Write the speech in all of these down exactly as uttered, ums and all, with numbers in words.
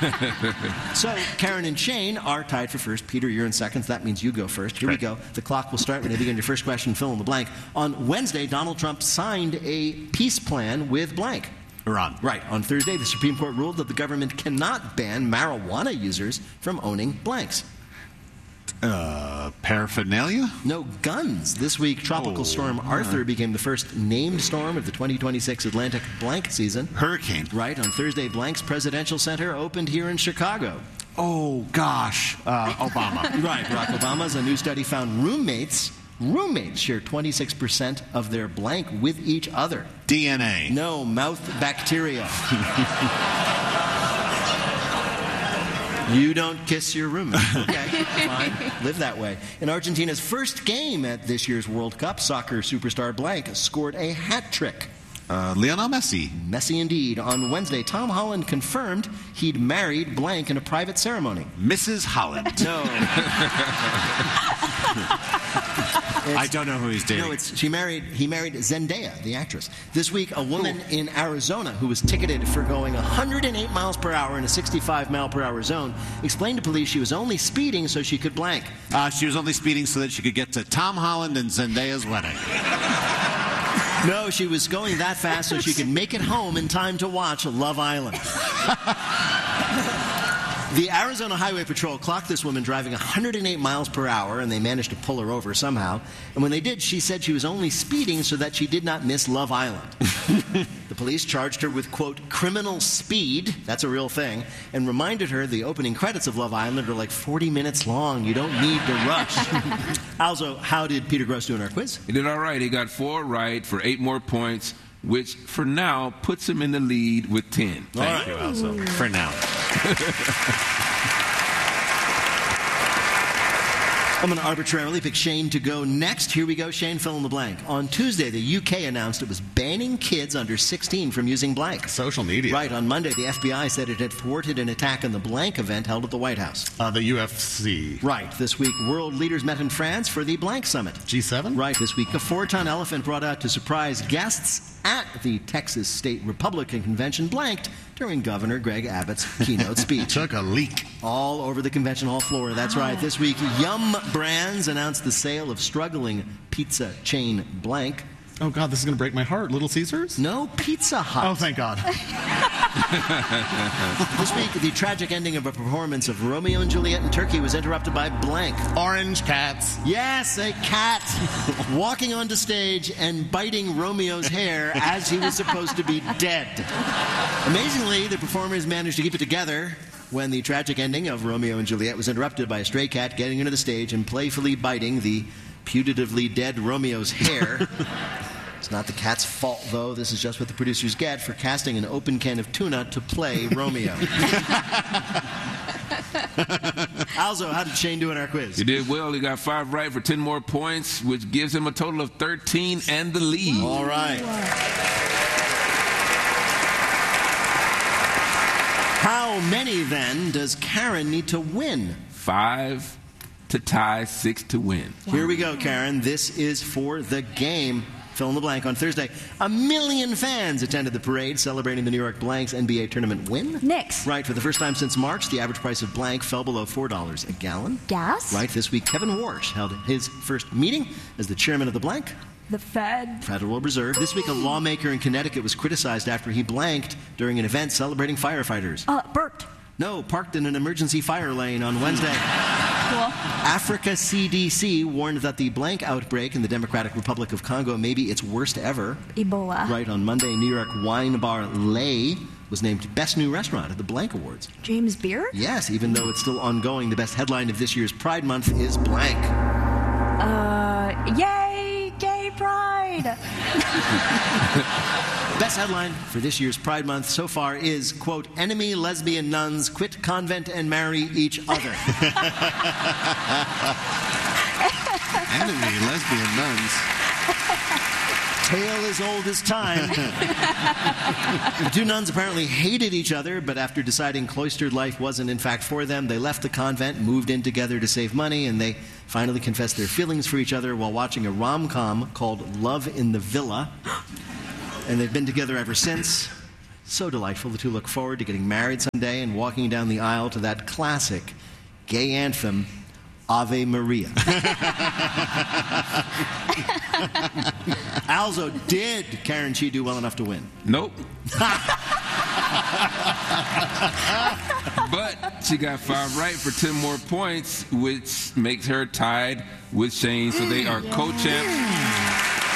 So, Karen and Shane are tied for first. Peter, you're in second. That means you go first. Here we go. The clock will start when you begin your first question. Fill in the blank. On Wednesday, Donald Trump signed a peace plan with blank. Iran. Right. On Thursday, the Supreme Court ruled that the government cannot ban marijuana users from owning blanks. Uh, paraphernalia? No, guns. This week, Tropical Oh, Storm Arthur uh. became the first named storm of the twenty twenty-six Atlantic blank season. Hurricane. Right. On Thursday, Blank's Presidential Center opened here in Chicago. Oh, gosh. Uh, Obama. Right. Barack Obama's a new study found roommates, roommates share twenty-six percent of their blank with each other. D N A. No, mouth bacteria. You don't kiss your roommate. Okay, fine. Live that way. In Argentina's first game at this year's World Cup, soccer superstar blank scored a hat trick. Uh, Lionel Messi. Messy indeed. On Wednesday, Tom Holland confirmed he'd married blank in a private ceremony. Missus Holland. No. I don't know who he's dating. No, it's she married. He married Zendaya, the actress. This week, a woman Ooh. in Arizona who was ticketed for going one hundred eight miles per hour in a sixty-five mile per hour zone explained to police she was only speeding so she could blank. Uh, she was only speeding so that she could get to Tom Holland and Zendaya's wedding. No, she was going that fast so she could make it home in time to watch Love Island. The Arizona Highway Patrol clocked this woman driving one hundred eight miles per hour, and they managed to pull her over somehow. And when they did, she said she was only speeding so that she did not miss Love Island. The police charged her with, quote, criminal speed, that's a real thing, and reminded her the opening credits of Love Island are like forty minutes long. You don't need to rush. Also, how did Peter Gross do in our quiz? He did all right. He got four right for eight more points, which for now puts him in the lead with ten. Thank right. you, Alzo. For now. I'm going to arbitrarily pick Shane to go next. Here we go. Shane, fill in the blank. On Tuesday, the U K announced it was banning kids under sixteen from using blank. Social media. Right. On Monday, the F B I said it had thwarted an attack on the blank event held at the White House. Uh, the U F C. Right. This week, world leaders met in France for the blank summit. G seven? Right. This week, a four-ton elephant brought out to surprise guests at the Texas State Republican Convention blanked during Governor Greg Abbott's keynote speech. Took a leak. All over the convention hall floor. That's right. This week, Yum Brands announced the sale of struggling pizza chain blank. Oh, God, this is going to break my heart. Little Caesars? No, Pizza Hut. Oh, thank God. This week, the tragic ending of a performance of Romeo and Juliet in Turkey was interrupted by blank. Orange cats. Yes, a cat walking onto stage and biting Romeo's hair as he was supposed to be dead. Amazingly, the performers managed to keep it together when the tragic ending of Romeo and Juliet was interrupted by a stray cat getting into the stage and playfully biting the putatively dead Romeo's hair. It's not the cat's fault, though. This is just what the producers get for casting an open can of tuna to play Romeo. Alzo, how did Shane do in our quiz? He did well. He got five right for ten more points, which gives him a total of thirteen and the lead. All right. How many, then, does Karen need to win? Five to tie, six to win. Here we go, Karen. This is for the game. Fill in the blank. On Thursday, a million fans attended the parade celebrating the New York Blanks N B A tournament win. Knicks. Right. For the first time since March, the average price of blank fell below four dollars a gallon. Gas. Right. This week, Kevin Warsh held his first meeting as the chairman of the blank. The Fed. Federal Reserve. This week, a lawmaker in Connecticut was criticized after he blanked during an event celebrating firefighters. Uh, burped. No, parked in an emergency fire lane on Wednesday. Cool. Africa C D C warned that the blank outbreak in the Democratic Republic of Congo may be its worst ever. Ebola. Right. On Monday, New York wine bar Lay was named Best New Restaurant at the Blank Awards. James Beard? Yes, even though it's still ongoing, the best headline of this year's Pride Month is blank. Uh, yay, gay pride. Best headline for this year's Pride Month so far is, quote, enemy lesbian nuns quit convent and marry each other. Enemy lesbian nuns. Tale as old as time. The two nuns apparently hated each other, but after deciding cloistered life wasn't in fact for them, they left the convent, moved in together to save money, and they finally confessed their feelings for each other while watching a rom-com called Love in the Villa. And they've been together ever since. So delightful. The two look forward to getting married someday and walking down the aisle to that classic gay anthem, Ave Maria. Also, did Karen Chee do well enough to win? Nope. But she got five right for ten more points, which makes her tied with Shane. So they are co-champs.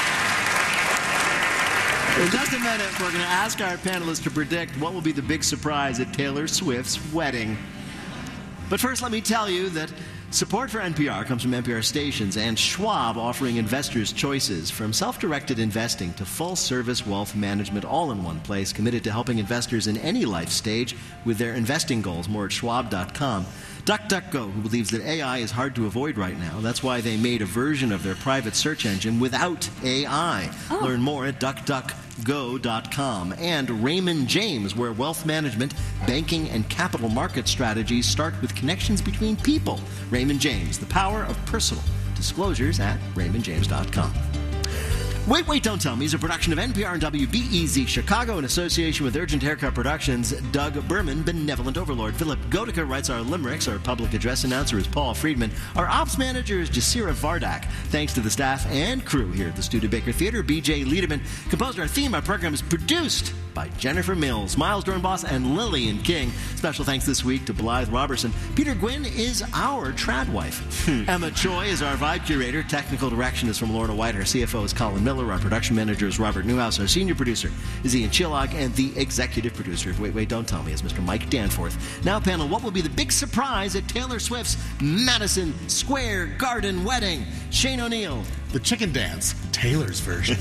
In just a minute, we're going to ask our panelists to predict what will be the big surprise at Taylor Swift's wedding. But first, let me tell you that support for N P R comes from N P R stations and Schwab, offering investors choices from self-directed investing to full-service wealth management, all in one place, committed to helping investors in any life stage with their investing goals. More at schwab dot com. DuckDuckGo, who believes that A I is hard to avoid right now. That's why they made a version of their private search engine without A I. Oh. Learn more at duck duck go dot com. And Raymond James, where wealth management, banking, and capital market strategies start with connections between people. Raymond James, the power of personal disclosures at raymond james dot com. Wait, Wait, Don't Tell Me is a production of N P R and W B E Z Chicago in association with Urgent Haircut Productions. Doug Berman, benevolent overlord. Philip Gotica writes our limericks. Our public address announcer is Paul Friedman. Our ops manager is Jasira Vardak. Thanks to the staff and crew here at the Studebaker Theater. B J Liederman composed our theme. Our program is produced by Jennifer Mills, Miles Dornbos, and Lillian King. Special thanks this week to Blythe Robertson. Peter Gwynn is our trad wife. Emma Choi is our vibe curator. Technical direction is from Lorna White. Our C F O is Colin Miller. Our production manager is Robert Newhouse. Our senior producer is Ian Chillag. And the executive producer of Wait, Wait, Don't Tell Me is Mister Mike Danforth. Now, panel, what will be the big surprise at Taylor Swift's Madison Square Garden wedding? Shane O'Neill. The chicken dance, Taylor's version.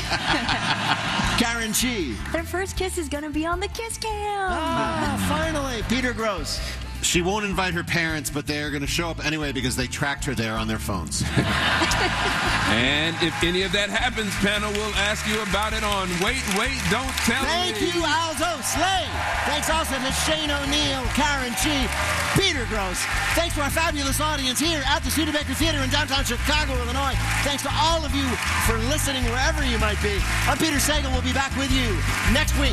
Karen Chee. Their first kiss is going to be on the kiss cam. Ah, finally. Peter Gross. She won't invite her parents, but they're going to show up anyway because they tracked her there on their phones. And if any of that happens, panel will ask you about it on Wait, Wait, Don't Tell Thank Me. you, Aldo Slade. Thanks also to Shane O'Neill, Karen Chee, Peter Gross. Thanks to our fabulous audience here at the Studebaker Theater in downtown Chicago, Illinois. Thanks to all of you for listening wherever you might be. I'm Peter Sagal. We'll be back with you next week.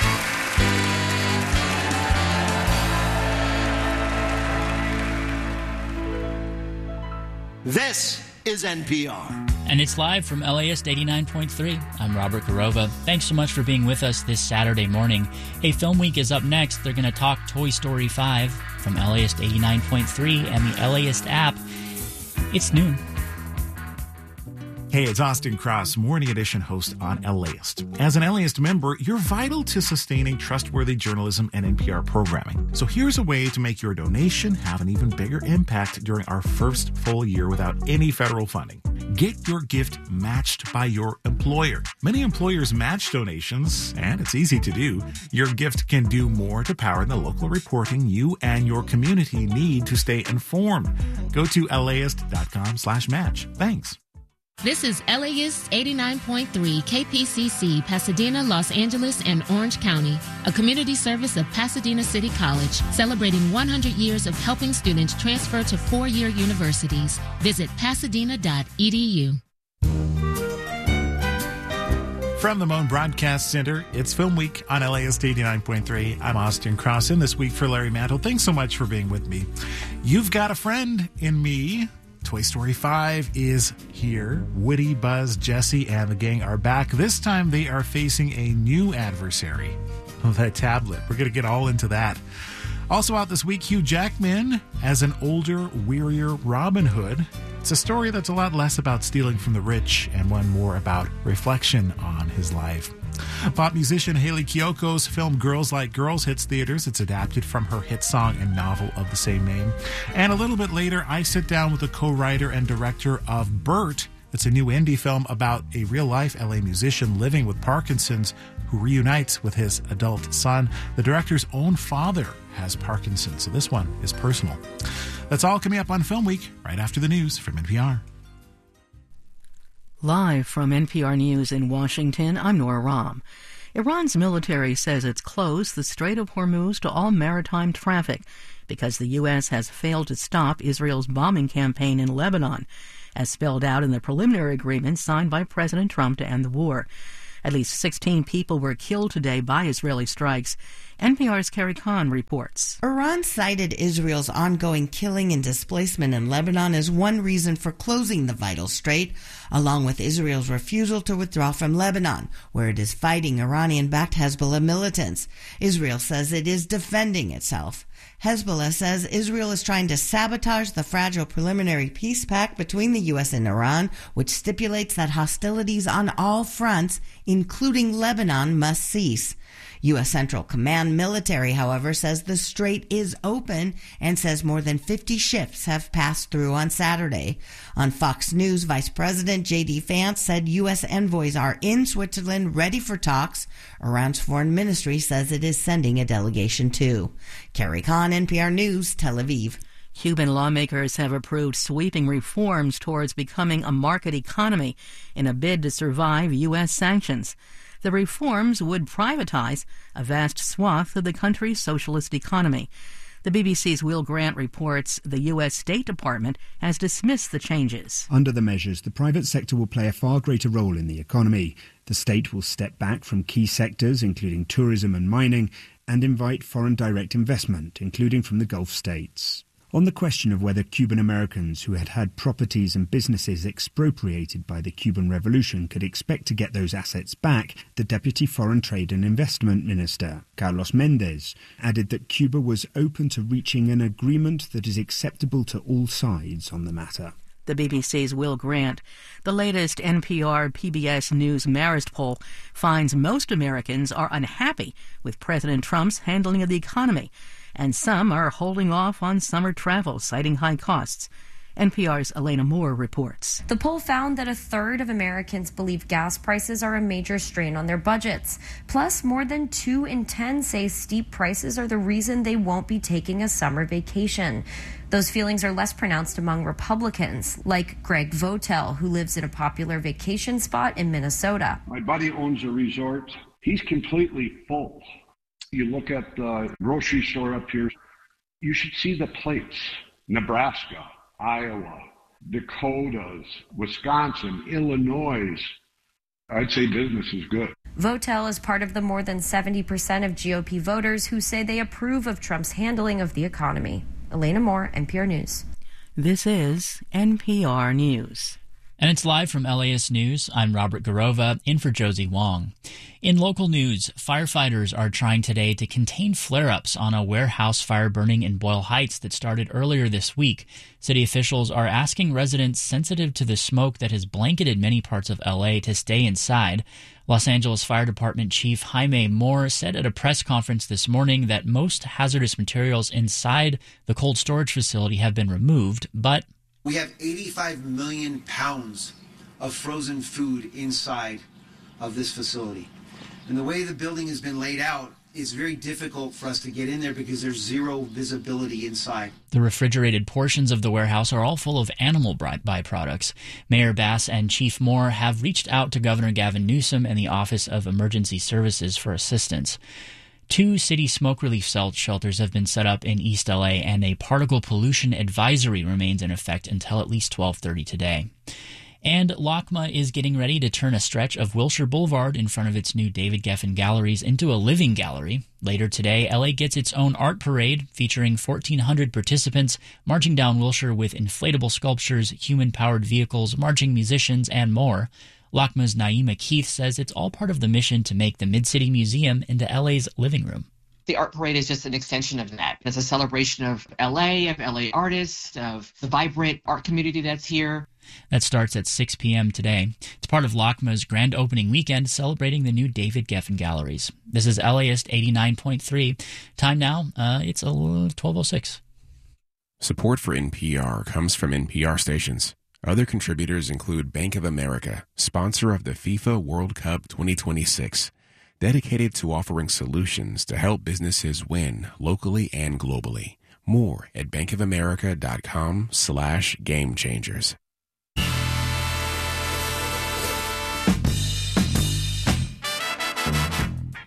This is N P R. And it's live from L A S eighty-nine point three. I'm Robert Garova. Thanks so much for being with us this Saturday morning. Hey, Film Week is up next. They're going to talk Toy Story five from L A S eighty-nine point three and the LAist app. It's noon. Hey, it's Austin Cross, Morning Edition host on LAist. As an LAist member, you're vital to sustaining trustworthy journalism and N P R programming. So here's a way to make your donation have an even bigger impact during our first full year without any federal funding. Get your gift matched by your employer. Many employers match donations, and it's easy to do. Your gift can do more to power the local reporting you and your community need to stay informed. Go to laist.com slash match. Thanks. This is LAist eighty-nine point three K P C C, Pasadena, Los Angeles, and Orange County, a community service of Pasadena City College, celebrating one hundred years of helping students transfer to four-year universities. Visit pasadena dot e d u. From the Moan Broadcast Center, it's Film Week on LAist eighty-nine point three. I'm Austin Cross, in this week for Larry Mantle. Thanks so much for being with me. You've got a friend in me. Toy Story five is here. Woody, Buzz, Jessie, and the gang are back. This time they are facing a new adversary, the tablet. We're going to get all into that. Also out this week, Hugh Jackman as an older, wearier Robin Hood. It's a story that's a lot less about stealing from the rich and one more about reflection on his life. Pop musician Hayley Kiyoko's film Girls Like Girls hits theaters. It's adapted from her hit song and novel of the same name. And a little bit later, I sit down with the co-writer and director of Bert. It's a new indie film about a real-life L A musician living with Parkinson's who reunites with his adult son. The director's own father has Parkinson's, so this one is personal. That's all coming up on Film Week, right after the news from N P R. Live from N P R News in Washington, I'm Nora Rahm. Iran's military says it's closed the Strait of Hormuz to all maritime traffic because the U S has failed to stop Israel's bombing campaign in Lebanon, as spelled out in the preliminary agreement signed by President Trump to end the war. At least sixteen people were killed today by Israeli strikes. N P R's Carrie Khan reports. Iran cited Israel's ongoing killing and displacement in Lebanon as one reason for closing the vital strait, along with Israel's refusal to withdraw from Lebanon, where it is fighting Iranian-backed Hezbollah militants. Israel says it is defending itself. Hezbollah says Israel is trying to sabotage the fragile preliminary peace pact between the U S and Iran, which stipulates that hostilities on all fronts, including Lebanon, must cease. U S Central Command military, however, says the strait is open and says more than fifty ships have passed through on Saturday. On Fox News, Vice President J D Vance said U S envoys are in Switzerland ready for talks. Iran's foreign ministry says it is sending a delegation too. Carrie Khan, N P R News, Tel Aviv. Cuban lawmakers have approved sweeping reforms towards becoming a market economy in a bid to survive U S sanctions. The reforms would privatize a vast swath of the country's socialist economy. The B B C's Will Grant reports the U S State Department has dismissed the changes. Under the measures, the private sector will play a far greater role in the economy. The state will step back from key sectors, including tourism and mining, and invite foreign direct investment, including from the Gulf states. On the question of whether Cuban Americans who had had properties and businesses expropriated by the Cuban Revolution could expect to get those assets back, the Deputy Foreign Trade and Investment Minister, Carlos Mendez, added that Cuba was open to reaching an agreement that is acceptable to all sides on the matter. The B B C's Will Grant. The latest N P R P B S News Marist poll finds most Americans are unhappy with President Trump's handling of the economy, and some are holding off on summer travel, citing high costs. N P R's Elena Moore reports. The poll found that a third of Americans believe gas prices are a major strain on their budgets. Plus, more than two in ten say steep prices are the reason they won't be taking a summer vacation. Those feelings are less pronounced among Republicans, like Greg Votel, who lives in a popular vacation spot in Minnesota. My buddy owns a resort. He's completely full. You look at the grocery store up here, you should see the plates. Nebraska, Iowa, Dakotas, Wisconsin, Illinois. I'd say business is good. Votel is part of the more than seventy percent of G O P voters who say they approve of Trump's handling of the economy. Elena Moore, N P R News. This is N P R News. And it's live from L A S News. I'm Robert Garova, in for Josie Wong. In local news, firefighters are trying today to contain flare-ups on a warehouse fire burning in Boyle Heights that started earlier this week. City officials are asking residents sensitive to the smoke that has blanketed many parts of L A to stay inside. Los Angeles Fire Department Chief Jaime Moore said at a press conference this morning that most hazardous materials inside the cold storage facility have been removed, but we have eighty-five million pounds of frozen food inside of this facility. And the way the building has been laid out, it's very difficult for us to get in there because there's zero visibility inside. The refrigerated portions of the warehouse are all full of animal byproducts. Mayor Bass and Chief Moore have reached out to Governor Gavin Newsom and the Office of Emergency Services for assistance. Two city smoke relief shelters have been set up in East L A, and a particle pollution advisory remains in effect until at least twelve thirty today. And LACMA is getting ready to turn a stretch of Wilshire Boulevard in front of its new David Geffen Galleries into a living gallery. Later today, L A gets its own art parade featuring fourteen hundred participants marching down Wilshire with inflatable sculptures, human-powered vehicles, marching musicians, and more. LACMA's Naima Keith says it's all part of the mission to make the Mid-City Museum into L A's living room. The art parade is just an extension of that. It's a celebration of L A, of L A artists, of the vibrant art community that's here. That starts at six p.m. today. It's part of LACMA's grand opening weekend celebrating the new David Geffen Galleries. This is L A ist eighty-nine point three. Time now, uh, it's twelve oh six. Support for N P R comes from N P R stations. Other contributors include Bank of America, sponsor of the FIFA World Cup twenty twenty-six, dedicated to offering solutions to help businesses win locally and globally. More at bankofamerica.com slash game changers.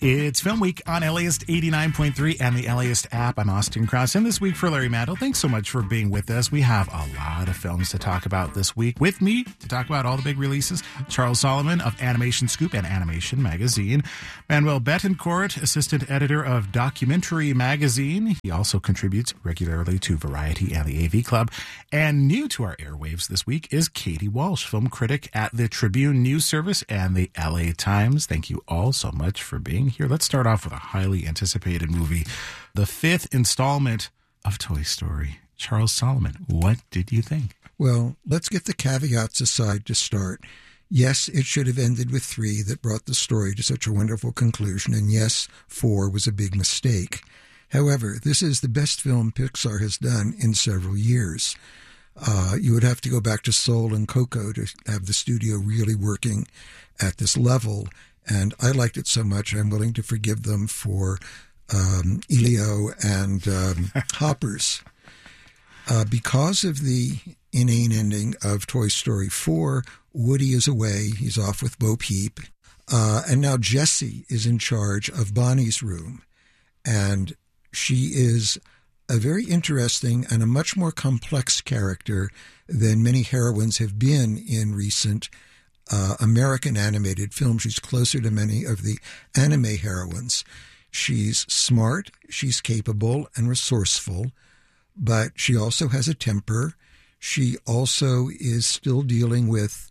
It's Film Week on LAist eighty-nine point three and the LAist app. I'm Austin Krause. And this week for Larry Mantle, thanks so much for being with us. We have a lot of films to talk about this week. With me to talk about all the big releases, Charles Solomon of Animation Scoop and Animation Magazine. Manuel Betancourt, assistant editor of Documentary Magazine. He also contributes regularly to Variety and the A V Club. And new to our airwaves this week is Katie Walsh, film critic at the Tribune News Service and the L A Times. Thank you all so much for being here. Let's start off with a highly anticipated movie, the fifth installment of Toy Story. Charles Solomon, what did you think? Well, let's get the caveats aside to start. Yes, it should have ended with three that brought the story to such a wonderful conclusion, and yes, four was a big mistake. However, this is the best film Pixar has done in several years. Uh, you would have to go back to Soul and Coco to have the studio really working at this level. And I liked it so much, I'm willing to forgive them for um, Elio and um, Hoppers. Uh, because of the inane ending of Toy Story four, Woody is away. He's off with Bo Peep. Uh, and now Jessie is in charge of Bonnie's room. And she is a very interesting and a much more complex character than many heroines have been in recent Uh, American animated film. She's closer to many of the anime heroines. She's smart, she's capable and resourceful, but she also has a temper. She also is still dealing with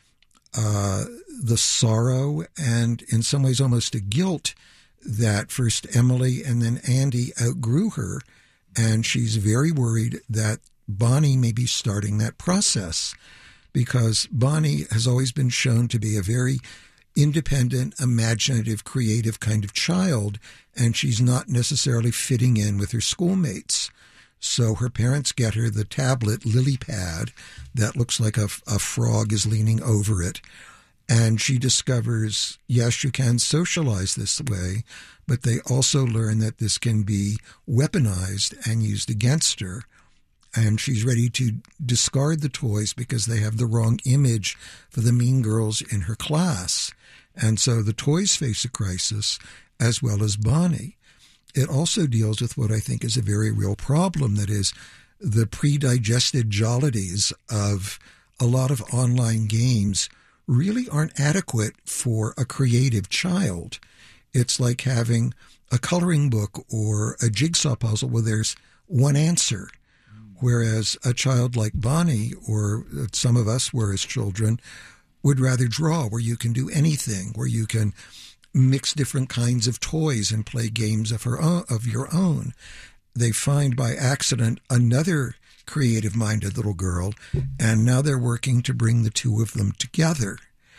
uh, the sorrow and in some ways almost a guilt that first Emily and then Andy outgrew her, and she's very worried that Bonnie may be starting that process, because Bonnie has always been shown to be a very independent, imaginative, creative kind of child, and she's not necessarily fitting in with her schoolmates. So her parents get her the tablet lily pad that looks like a, a frog is leaning over it, and she discovers, yes, you can socialize this way, but they also learn that this can be weaponized and used against her. And she's ready to discard the toys because they have the wrong image for the mean girls in her class. And so the toys face a crisis, as well as Bonnie. It also deals with what I think is a very real problem, that is the pre-digested jollities of a lot of online games really aren't adequate for a creative child. It's like having a coloring book or a jigsaw puzzle where there's one answer. Whereas a child like Bonnie, or some of us were as children, would rather draw, where you can do anything, where you can mix different kinds of toys and play games of her own, of your own. They find by accident another creative-minded little girl, and now they're working to bring the two of them together.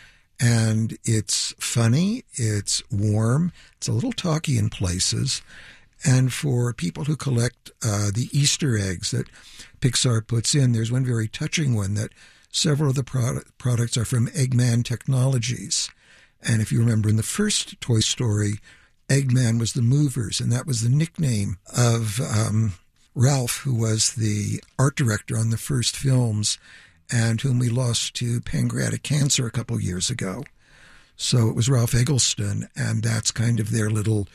And it's funny, it's warm, it's a little talky in places. And for people who collect uh, the Easter eggs that Pixar puts in, there's one very touching one that several of the product, products are from Eggman Technologies. And if you remember in the first Toy Story, Eggman was the Movers, and that was the nickname of um, Ralph, who was the art director on the first films and whom we lost to pancreatic cancer a couple years ago. So it was Ralph Eggleston, and that's kind of their little...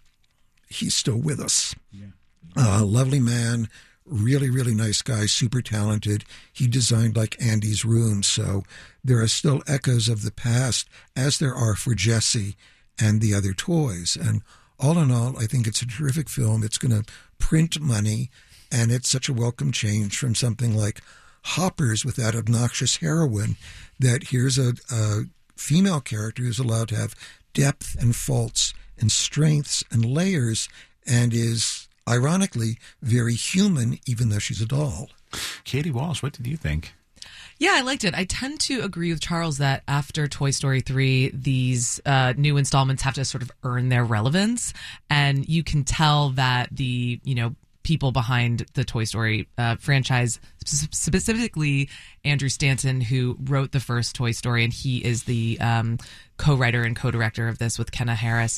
He's still with us. Yeah. Uh, lovely man, really, really nice guy, super talented. He designed like Andy's room, so there are still echoes of the past, as there are for Jessie and the other toys. And all in all, I think it's a terrific film. It's going to print money, and it's such a welcome change from something like Hoppers with that obnoxious heroine, that here's a, a female character who's allowed to have depth and faults and strengths and layers, and is, ironically, very human, even though she's a doll. Katie Walsh, what did you think? Yeah, I liked it. I tend to agree with Charles that after Toy Story three, these uh, new installments have to sort of earn their relevance, and you can tell that the, you know, people behind the Toy Story uh, franchise, specifically Andrew Stanton, who wrote the first Toy Story, and he is the um, co-writer and co-director of this with Kenna Harris.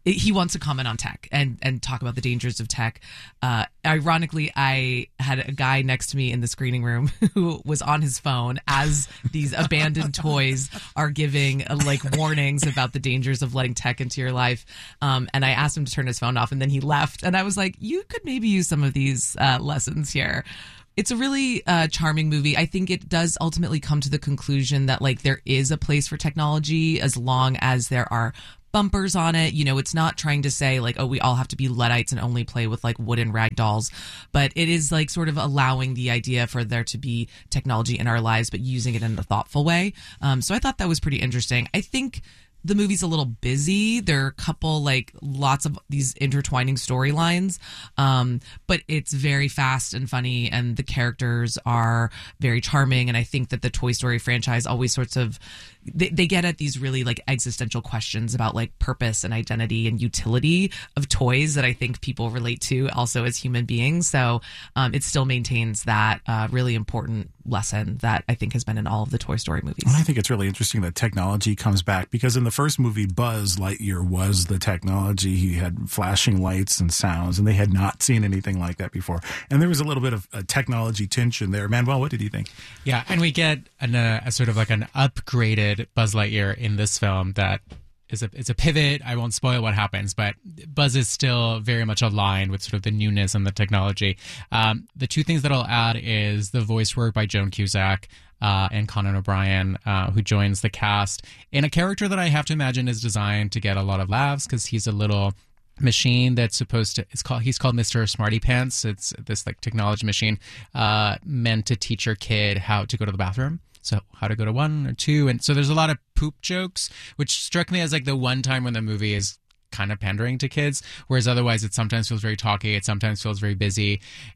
he wants to comment on tech and, and talk about the dangers of tech. Uh, ironically, I had a guy next to me in the screening room who was on his phone as these abandoned toys are giving uh, like warnings about the dangers of letting tech into your life. Um, and I asked him to turn his phone off, and then he left. And I was like, you could maybe use some of these uh, lessons here. It's a really uh, charming movie. I think it does ultimately come to the conclusion that like there is a place for technology as long as there are bumpers on it. You know, it's not trying to say like, oh, we all have to be Luddites and only play with like wooden rag dolls, but it is like sort of allowing the idea for there to be technology in our lives, but using it in a thoughtful way. Um, so I thought that was pretty interesting. I think the movie's a little busy. There are a couple, like, lots of these intertwining storylines, um, but it's very fast and funny, and the characters are very charming. And I think that the Toy Story franchise always sorts of they, they get at these really like existential questions about like purpose and identity and utility of toys that I think people relate to also as human beings. So um, it still maintains that uh, really important lesson that I think has been in all of the Toy Story movies. I think it's really interesting that technology comes back, because in the first movie, Buzz Lightyear was the technology. He had flashing lights and sounds, and they had not seen anything like that before. And there was a little bit of a technology tension there. Manuel, what did you think? Yeah, and we get an, uh, a sort of like an upgraded Buzz Lightyear in this film that is a it's a pivot. I won't spoil what happens, but Buzz is still very much aligned with sort of the newness and the technology. Um, the two things that I'll add is the voice work by Joan Cusack uh, and Conan O'Brien, uh, who joins the cast in a character that I have to imagine is designed to get a lot of laughs, because he's a little machine that's supposed to it's called he's called Mister Smarty Pants. It's this like technology machine uh, meant to teach your kid how to go to the bathroom. So how to go to one or two. And so there's a lot of poop jokes, which struck me as like the one time when the movie is kind of pandering to kids, whereas otherwise it sometimes feels very talky. It sometimes feels very busy.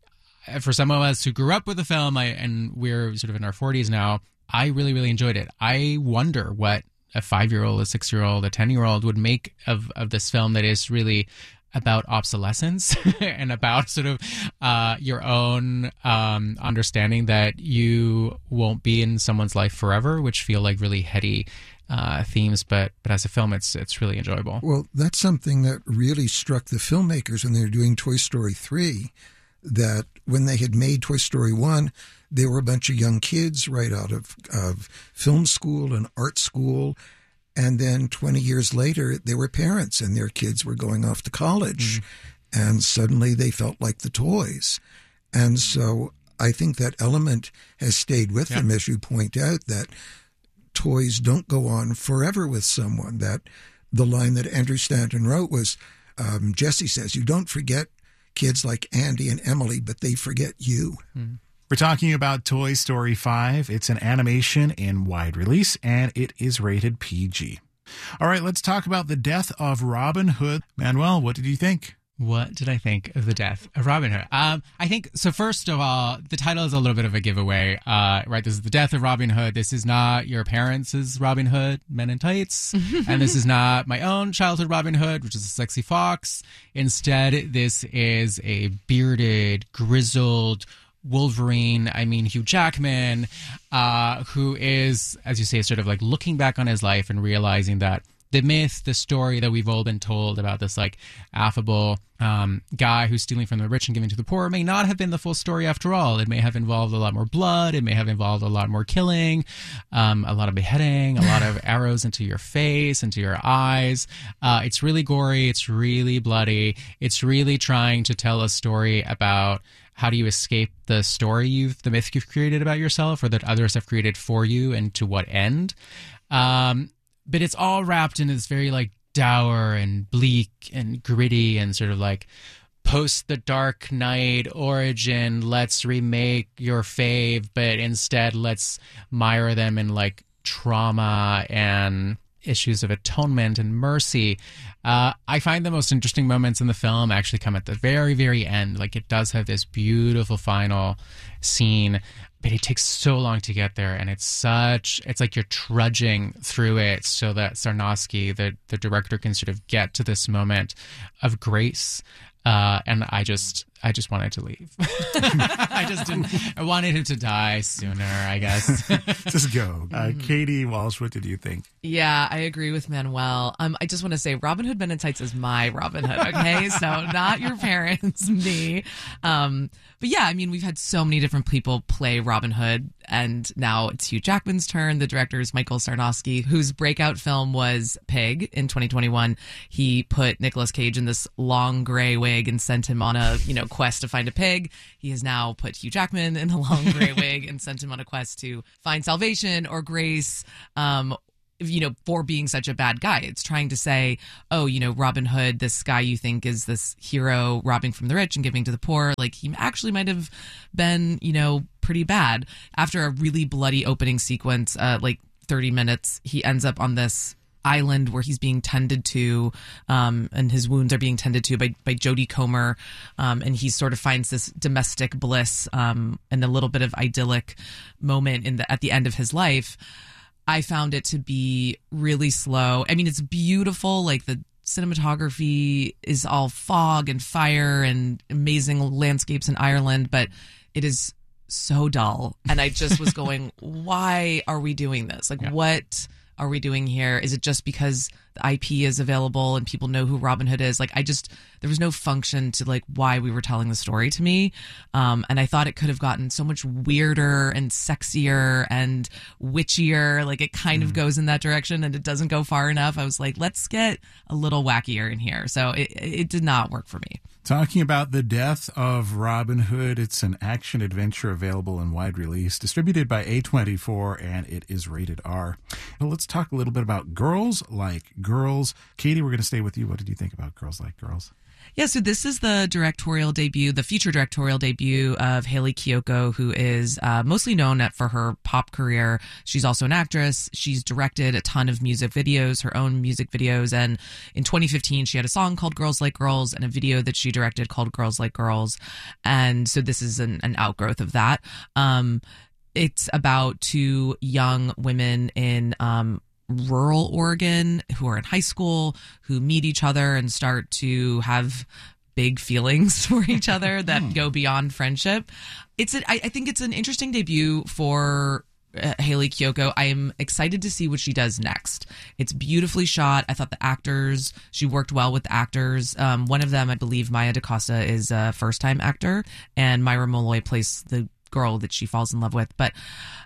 For some of us who grew up with the film, I, and we're sort of in our forties now, I really, really enjoyed it. I wonder what a five-year-old, a six-year-old, a ten-year-old would make of, of this film that is really about obsolescence and about sort of uh, your own um, understanding that you won't be in someone's life forever, which feel like really heady uh, themes. But but as a film, it's it's really enjoyable. Well, that's something that really struck the filmmakers when they were doing Toy Story three, that when they had made Toy Story one, they were a bunch of young kids right out of, of film school and art school. And then twenty years later, they were parents and their kids were going off to college. Mm-hmm. And suddenly they felt like the toys. And so I think that element has stayed with yeah. them, as you point out, that toys don't go on forever with someone. That the line that Andrew Stanton wrote was, um, Jesse says, you don't forget kids like Andy and Emily, but they forget you. Mm-hmm. We're talking about Toy Story five. It's an animation in wide release, and it is rated P G. All right, let's talk about the death of Robin Hood. Manuel, what did you think? What did I think of the death of Robin Hood? Um, I think, so first of all, the title is a little bit of a giveaway, uh, right? This is the death of Robin Hood. This is not your parents' Robin Hood, Men in Tights. And this is not my own childhood Robin Hood, which is a sexy fox. Instead, this is a bearded, grizzled Wolverine, I mean Hugh Jackman, uh, who is, as you say, sort of like looking back on his life and realizing that the myth, the story that we've all been told about this like affable um, guy who's stealing from the rich and giving to the poor may not have been the full story after all. It may have involved a lot more blood. It may have involved a lot more killing, um, a lot of beheading, a lot of arrows into your face, into your eyes. Uh, it's really gory. It's really bloody. It's really trying to tell a story about how do you escape the story you've, the myth you've created about yourself or that others have created for you, and to what end. Um, but it's all wrapped in this very like dour and bleak and gritty and sort of like post the Dark Knight origin, let's remake your fave, but instead let's mire them in like trauma and issues of atonement and mercy. Uh, I find the most interesting moments in the film actually come at the very, very end. Like, it does have this beautiful final scene, but it takes so long to get there, and it's such, it's like you're trudging through it so that Sarnowski, the, the director, can sort of get to this moment of grace. Uh, and I just, I just wanted to leave. I just didn't. I wanted him to die sooner, I guess. Just go. Uh, Katie Walsh, what did you think? Yeah, I agree with Manuel. Um, I just want to say Robin Hood Men in Tights is my Robin Hood, okay? So not your parents, me. Um, but yeah, I mean, we've had so many different people play Robin Hood, and now it's Hugh Jackman's turn. The director is Michael Sarnowski, whose breakout film was Pig in twenty twenty-one. He put Nicolas Cage in this long gray wig and sent him on a, you know, quest to find a pig. He has now put Hugh Jackman in a long gray wig and sent him on a quest to find salvation or grace, um, you know, for being such a bad guy. It's trying to say, oh, you know, Robin Hood, this guy you think is this hero robbing from the rich and giving to the poor, like he actually might have been, you know, pretty bad. After a really bloody opening sequence, uh, like thirty minutes, he ends up on this island where he's being tended to, um, and his wounds are being tended to by, by Jodie Comer. Um, and he sort of finds this domestic bliss, um, and a little bit of idyllic moment in the, at the end of his life. I found it to be really slow. I mean, it's beautiful. Like the cinematography is all fog and fire and amazing landscapes in Ireland, but it is so dull. And I just was going, why are we doing this? Like, yeah. What are we doing here? Is it just because the I P is available and people know who Robin Hood is? Like, I just, there was no function to like why we were telling the story to me. Um, and I thought it could have gotten so much weirder and sexier and witchier. Like it kind mm. of goes in that direction and it doesn't go far enough. I was like, let's get a little wackier in here. So it, it did not work for me. Talking about the death of Robin Hood, it's an action adventure available in wide release, distributed by A twenty-four, and it is rated R. Well, let's talk a little bit about Girls Like Girls. Katie, we're going to stay with you. What did you think about Girls Like Girls? Yeah, so this is the directorial debut, the feature directorial debut of Hayley Kiyoko, who is uh, mostly known for her pop career. She's also an actress. She's directed a ton of music videos, her own music videos. And in twenty fifteen, she had a song called Girls Like Girls and a video that she directed called Girls Like Girls. And so this is an, an outgrowth of that. Um, it's about two young women in um, rural Oregon who are in high school, who meet each other and start to have big feelings for each other that go beyond friendship. It's a, I, I think it's an interesting debut for uh, Hayley Kiyoko. I am excited to see what she does next. It's beautifully shot. I thought the actors, she worked well with the actors. Um, one of them, I believe, Maya DaCosta, is a first-time actor, and Myra Molloy plays the girl that she falls in love with. But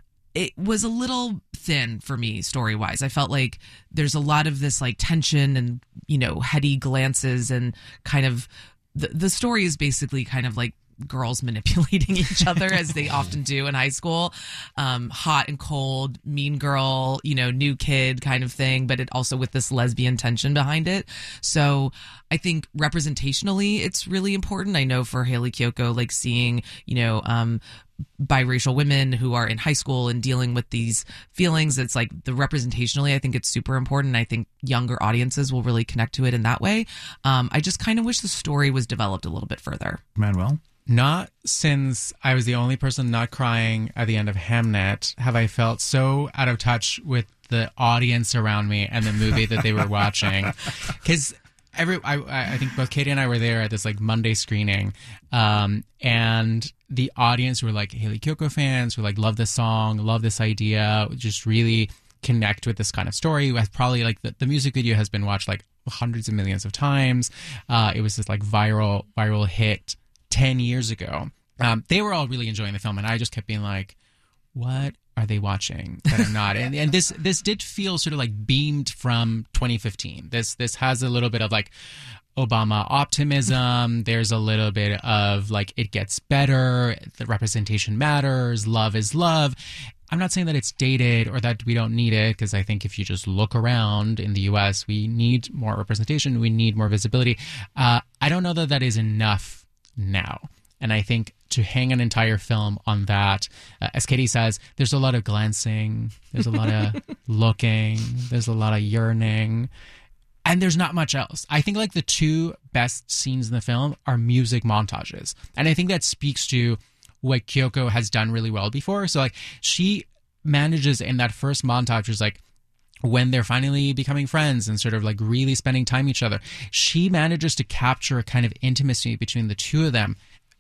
it was a little thin for me story-wise. I felt like there's a lot of this like tension and, you know, heady glances and kind of the, the story is basically kind of like girls manipulating each other as they often do in high school. Um, hot and cold, mean girl, you know, new kid kind of thing, but it also with this lesbian tension behind it. So I think representationally, it's really important. I know for Hayley Kiyoko, like seeing, you know, um, biracial women who are in high school and dealing with these feelings, it's like the representationally, I think it's super important. I think younger audiences will really connect to it in that way. Um, I just kind of wish the story was developed a little bit further. Manuel? Not since I was the only person not crying at the end of Hamnet have I felt so out of touch with the audience around me and the movie that they were watching. Because every, I, I think both Katie and I were there at this like Monday screening, um, and the audience were like Hayley Kiyoko fans who like love this song, love this idea, just really connect with this kind of story. With probably like the, the music video has been watched like hundreds of millions of times. Uh, it was this like viral viral hit ten years ago. Um, they were all really enjoying the film, and I just kept being like, what are they watching that I'm not? and and this this did feel sort of like beamed from twenty fifteen. This this has a little bit of like Obama optimism. There's a little bit of like it gets better, the representation matters, love is love. I'm not saying that it's dated or that we don't need it, because I think if you just look around in the U S, we need more representation, we need more visibility. Uh, I don't know that that is enough now. And I think to hang an entire film on that, uh, as Katie says, there's a lot of glancing, there's a lot of looking, there's a lot of yearning, and there's not much else. I think like the two best scenes in the film are music montages. And I think that speaks to what Kiyoko has done really well before. So like she manages in that first montage, is like when they're finally becoming friends and sort of like really spending time with each other, she manages to capture a kind of intimacy between the two of them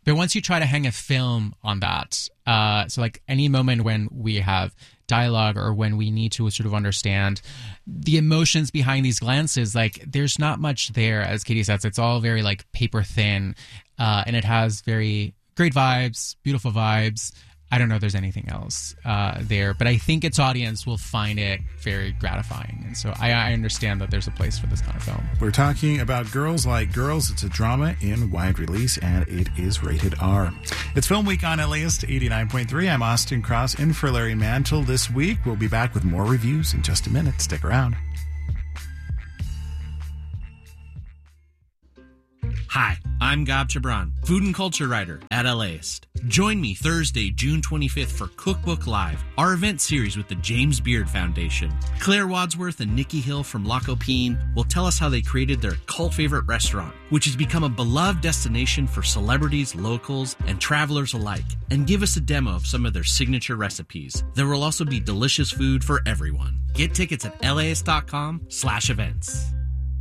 But once you try to hang a film on that, uh, so like any moment when we have dialogue or when we need to sort of understand the emotions behind these glances, like there's not much there, as Katie says. It's all very like paper thin, uh, and it has very great vibes, beautiful vibes. I don't know if there's anything else uh, there, but I think its audience will find it very gratifying. And so I, I understand that there's a place for this kind of film. We're talking about Girls Like Girls. It's a drama in wide release, and it is rated R. It's Film Week on L A ist eighty-nine point three. I'm Austin Cross, in for Larry Mantle this week. We'll be back with more reviews in just a minute. Stick around. Hi, I'm Gab Chabran, food and culture writer at LAist. Join me Thursday, June twenty-fifth for Cookbook Live, our event series with the James Beard Foundation. Claire Wadsworth and Nikki Hill from La Copine will tell us how they created their cult favorite restaurant, which has become a beloved destination for celebrities, locals, and travelers alike, and give us a demo of some of their signature recipes. There will also be delicious food for everyone. Get tickets at laist.com slash events.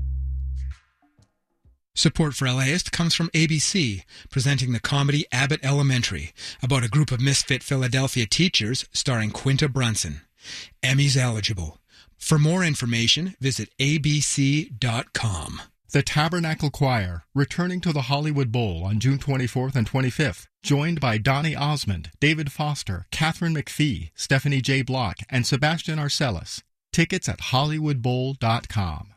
Support for LAist comes from A B C, presenting the comedy Abbott Elementary, about a group of misfit Philadelphia teachers starring Quinta Brunson. Emmys eligible. For more information, visit a b c dot com. The Tabernacle Choir, returning to the Hollywood Bowl on June twenty-fourth and twenty-fifth, joined by Donny Osmond, David Foster, Catherine McPhee, Stephanie J. Block, and Sebastian Arcellus. Tickets at hollywood bowl dot com.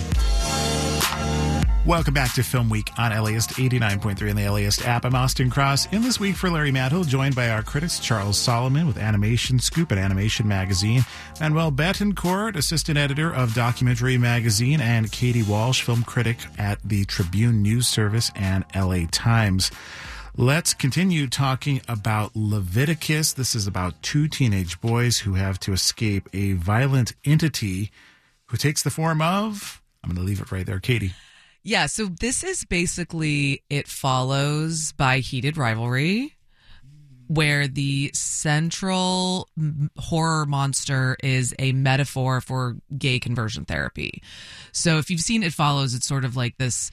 Welcome back to Film Week on LAist eighty-nine point three and the LAist app. I'm Austin Cross. In this week for Larry Mantle, joined by our critics Charles Solomon with Animation Scoop at Animation Magazine, Manuel Betancourt, assistant editor of Documentary Magazine, and Katie Walsh, film critic at the Tribune News Service and L A Times. Let's continue talking about Leviticus. This is about two teenage boys who have to escape a violent entity who takes the form of... I'm going to leave it right there. Katie. Yeah, so this is basically It Follows by Heated Rivalry, where the central horror monster is a metaphor for gay conversion therapy. So if you've seen It Follows, it's sort of like this,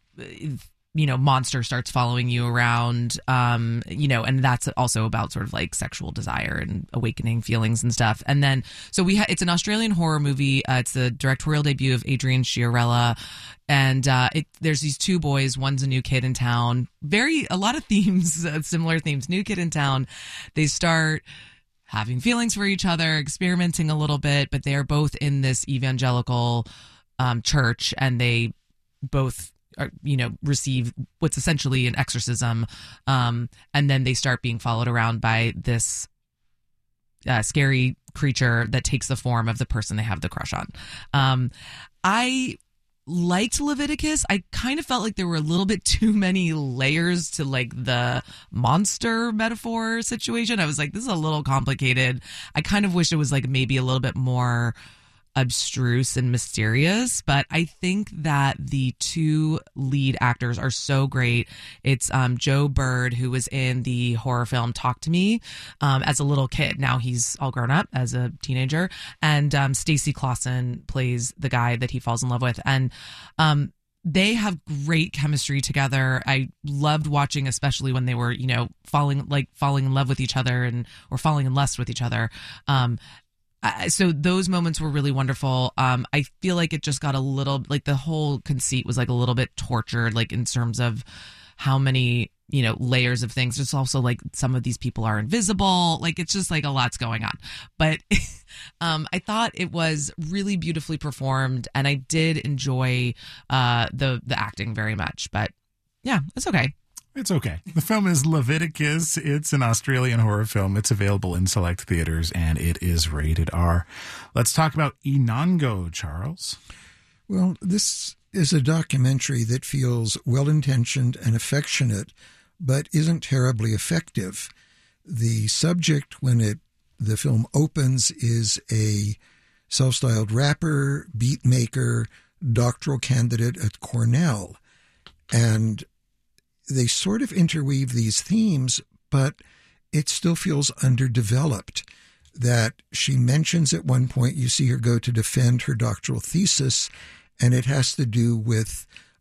you know, monster starts following you around, um, you know, and that's also about sort of like sexual desire and awakening feelings and stuff. And then, so we ha- it's an Australian horror movie. Uh, it's the directorial debut of Adrian Chiarella. And uh, it, there's these two boys. One's a new kid in town. Very, a lot of themes, uh, similar themes. New kid in town. They start having feelings for each other, experimenting a little bit, but they are both in this evangelical um, church, and they both, are, you know, receive what's essentially an exorcism. Um, and then they start being followed around by this uh, scary creature that takes the form of the person they have the crush on. Um, I liked Leviticus. I kind of felt like there were a little bit too many layers to like the monster metaphor situation. I was like, this is a little complicated. I kind of wish it was like maybe a little bit more abstruse and mysterious, but I think that the two lead actors are so great. It's um, Joe Bird, who was in the horror film Talk to Me um, as a little kid. Now he's all grown up as a teenager. And um, Stacey Clausen plays the guy that he falls in love with. And um, they have great chemistry together. I loved watching, especially when they were, you know, falling like falling in love with each other and or falling in lust with each other. Um, Uh, so those moments were really wonderful. Um, I feel like it just got a little, like the whole conceit was like a little bit tortured, like in terms of how many, you know, layers of things. It's also like some of these people are invisible. Like it's just like a lot's going on. But um, I thought it was really beautifully performed, and I did enjoy uh, the the acting very much. But yeah, it's okay. It's okay. The film is Leviticus. It's an Australian horror film. It's available in select theaters, and it is rated R. Let's talk about Inango, Charles. Well, this is a documentary that feels well-intentioned and affectionate, but isn't terribly effective. The subject, when it the film opens, is a self-styled rapper, beat maker, doctoral candidate at Cornell. And they sort of interweave these themes, but it still feels underdeveloped. That she mentions at one point, you see her go to defend her doctoral thesis, and it has to do with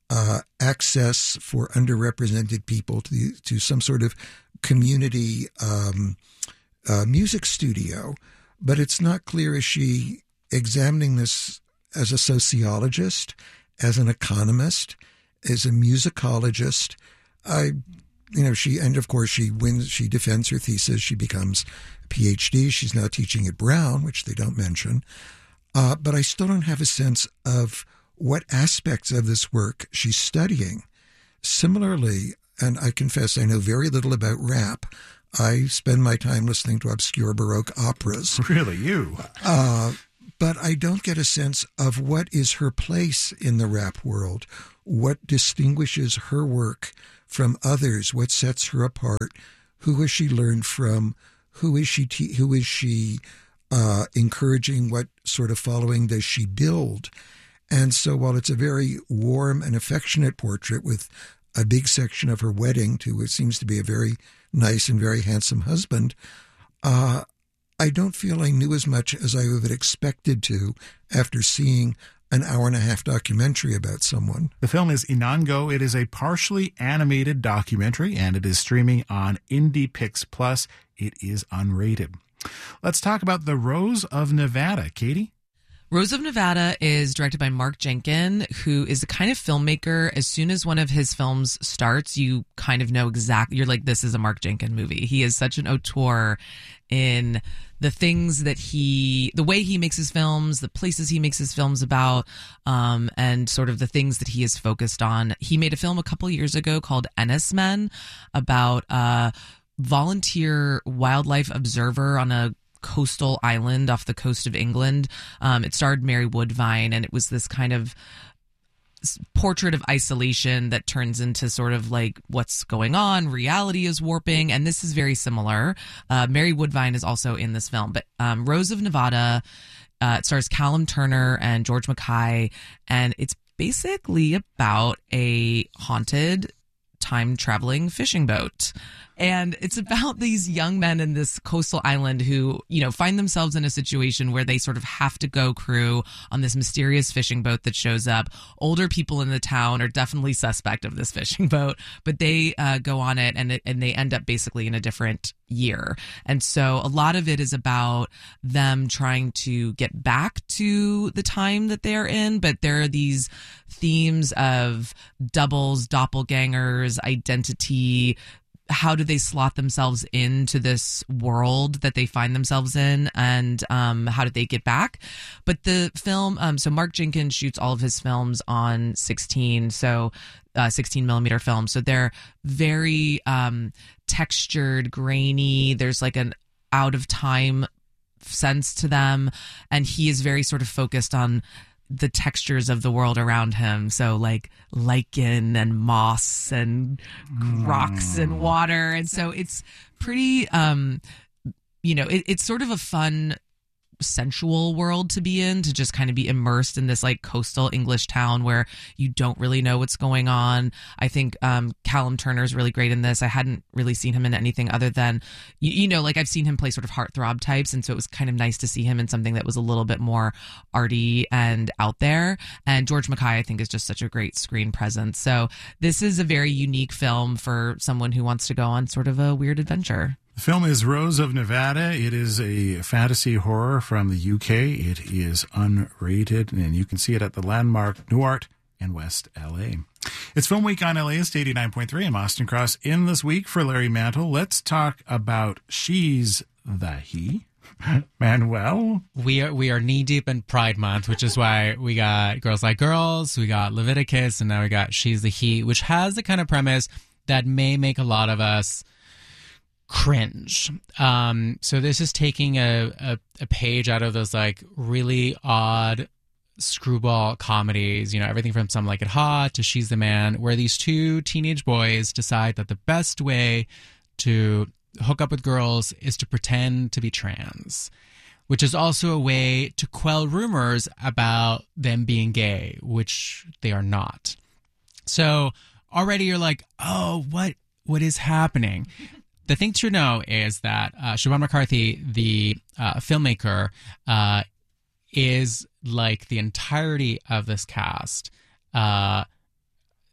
uh, access for underrepresented people to the, to some sort of community um, uh, music studio. But it's not clear, is she examining this as a sociologist, as an economist, as a musicologist? I, you know, she, and of course she wins, she defends her thesis, she becomes a P H D, she's now teaching at Brown, which they don't mention. Uh, but I still don't have a sense of what aspects of this work she's studying. Similarly, and I confess I know very little about rap, I spend my time listening to obscure Baroque operas. Really, you? Uh, but I don't get a sense of what is her place in the rap world, what distinguishes her work from others, what sets her apart, who has she learned from, who is she, te- who is she uh, encouraging, what sort of following does she build? And so while it's a very warm and affectionate portrait with a big section of her wedding to what seems to be a very nice and very handsome husband, uh, I don't feel I knew as much as I would have expected to after seeing an hour and a half documentary about someone. The film is Inango. It is a partially animated documentary, and it is streaming on IndiePix Plus. It is unrated. Let's talk about The Rose of Nevada. Katie? Rose of Nevada is directed by Mark Jenkin, who is the kind of filmmaker, as soon as one of his films starts, you kind of know exactly, you're like, this is a Mark Jenkin movie. He is such an auteur in the things that he, the way he makes his films, the places he makes his films about, um, and sort of the things that he is focused on. He made a film a couple years ago called Ennis Men about a volunteer wildlife observer on a coastal island off the coast of England. Um, it starred Mary Woodvine, and it was this kind of portrait of isolation that turns into sort of like what's going on. Reality is warping, and this is very similar. Uh, Mary Woodvine is also in this film, but um, Rose of Nevada, uh, it stars Callum Turner and George Mackay, and it's basically about a haunted time-traveling fishing boat. And it's about these young men in this coastal island who, you know, find themselves in a situation where they sort of have to go crew on this mysterious fishing boat that shows up. Older people in the town are definitely suspect of this fishing boat, but they uh, go on it and, it and they end up basically in a different year. And so a lot of it is about them trying to get back to the time that they're in, but there are these themes of doubles, doppelgangers, identity. How do they slot themselves into this world that they find themselves in, and um, how do they get back? But the film, um, so Mark Jenkins shoots all of his films on sixteen, so uh, sixteen millimeter film. So they're very um, textured, grainy. There's like an out of time sense to them, and he is very sort of focused on the textures of the world around him. So like lichen and moss and mm. rocks and water. And so it's pretty, um, you know, it, it's sort of a fun, sensual world to be in, to just kind of be immersed in this like coastal English town where you don't really know what's going on. I think um, Callum Turner is really great in this. I hadn't really seen him in anything other than, you, you know, like I've seen him play sort of heartthrob types. And so it was kind of nice to see him in something that was a little bit more arty and out there. And George Mackay, I think, is just such a great screen presence. So this is a very unique film for someone who wants to go on sort of a weird adventure. The film is Rose of Nevada. It is a fantasy horror from the U K. It is unrated, and you can see it at the Landmark Newark and West L A. It's Film Week on L A S eighty-nine point three. I'm Austin Cross. In this week for Larry Mantle, let's talk about She's the He. Manuel? We are we are knee deep in Pride Month, which is why we got Girls Like Girls, we got Leviticus, and now we got She's the He, which has the kind of premise that may make a lot of us cringe. Um, so this is taking a, a, a page out of those like really odd screwball comedies, you know, everything from Some Like It Hot to She's the Man, where these two teenage boys decide that the best way to hook up with girls is to pretend to be trans, which is also a way to quell rumors about them being gay, which they are not. So already you're like, oh, what what is happening? The thing to know is that uh, Siobhan McCarthy, the uh, filmmaker, uh, is like the entirety of this cast uh,